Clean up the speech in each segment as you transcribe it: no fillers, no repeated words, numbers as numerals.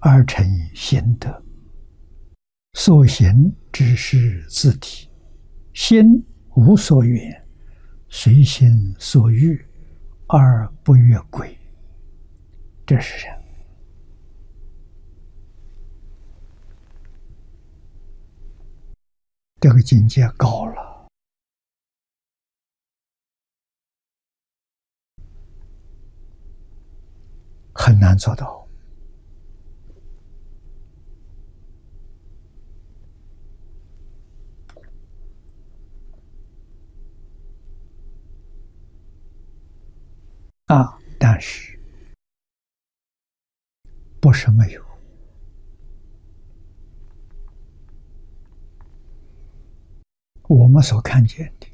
而成心得。所行只是自体，心无所缘，随心所欲而不越轨。这是人。这个境界高了，很难做到。但是不是没有。我们所看见的、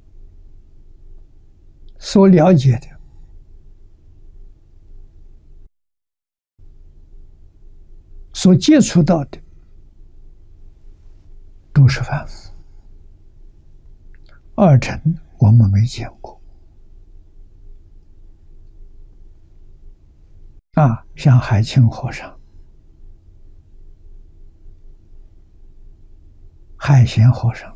所了解的，所接触到的，都是凡夫。二乘我们没见过。像海清和尚、海贤和尚，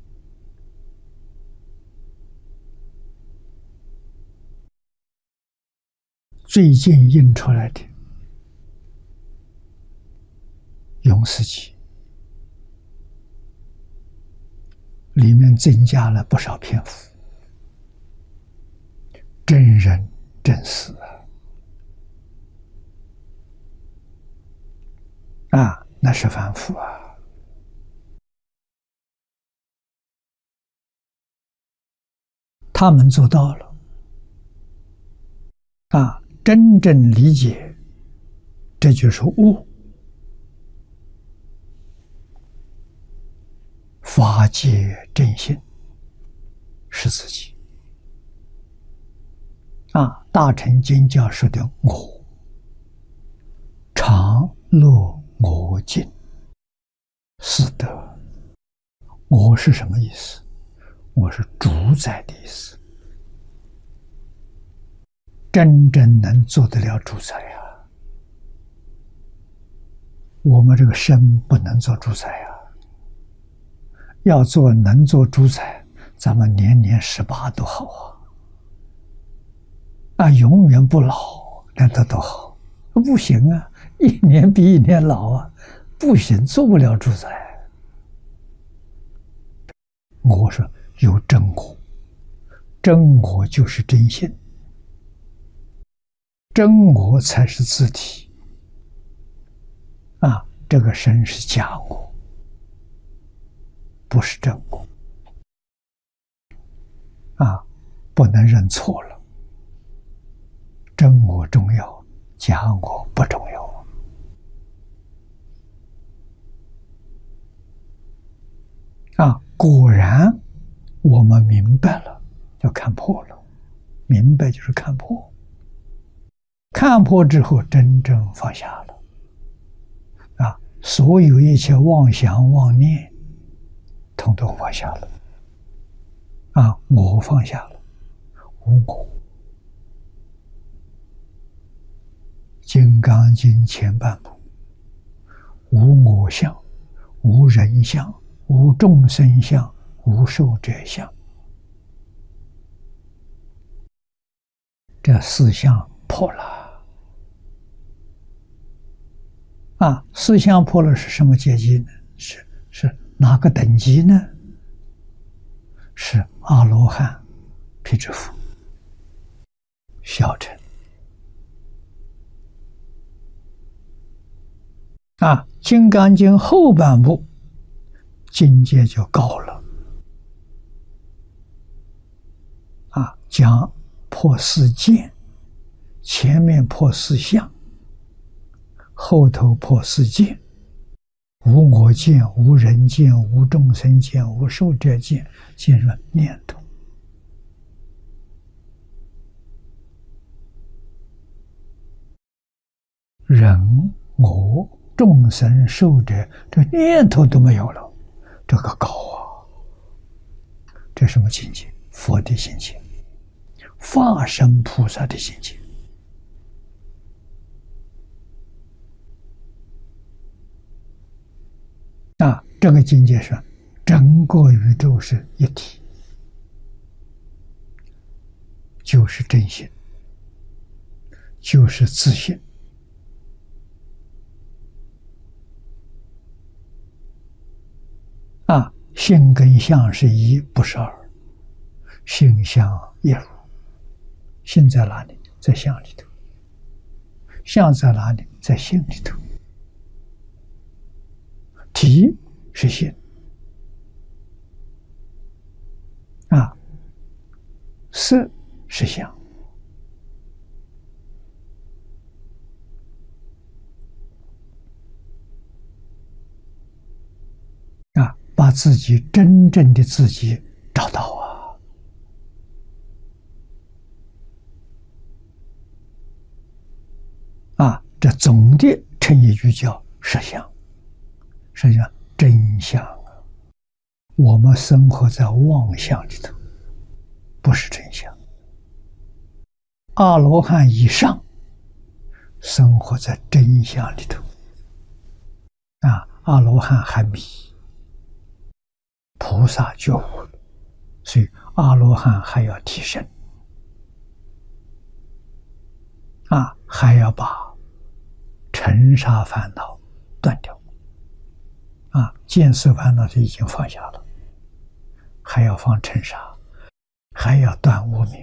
最近印出来的《永世集》里面增加了不少篇幅，真人真事那是凡夫他们做到了真正理解，这就是悟。法界真心是自己大乘经教说的我，常乐我净是德。我是什么意思？我是主宰的意思。真正能做得了主宰我们这个身不能做主宰要做能做主宰，咱们年年18多好永远不老，那多好。不行一年比一年老不行，做不了主宰。我说有真我，真我就是真心，真我才是自体这个身是假我，不是真我不能认错了。真我重要，假我不重要果然我们明白了，就看破了。明白就是看破，看破之后真正放下了所有一切妄想妄念统统放下了我放下了，无我。金刚经前半部，无我相，无人相，无众生相，无寿者相。这四相破了四相破了是什么阶级呢？是哪个等级呢？是阿罗汉、辟支佛、小乘金刚经后半部境界就高了讲破四见，前面破四相，后头破四见，无我见，无人见，无众生见，无寿者见，进入念头。人我众生寿者，这念头都没有了，这个高这什么境界？佛的境界，法身菩萨的境界这个境界上，整个宇宙是一体，就是真心，就是自信。性跟相是一，不是二。性相一如，性在哪里？在相里头。相在哪里？在性里头。体是性，色是相。把自己真正的自己找到这总的称一句叫实相，实际上真相我们生活在妄想里头，不是真相。阿罗汉以上生活在真相里头，阿罗汉还迷，菩萨觉悟了，所以阿罗汉还要提升，还要把尘沙烦恼断掉，见色烦恼就已经放下了，还要放尘沙，还要断无明，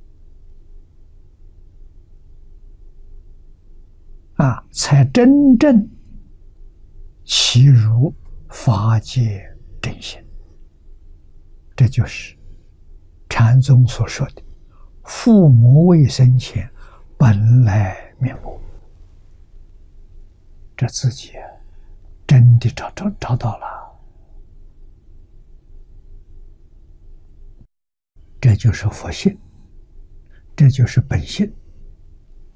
才真正契入法界真心。这就是禅宗所说的父母未生前本来面目，这自己真的找到了，这就是佛性，这就是本性。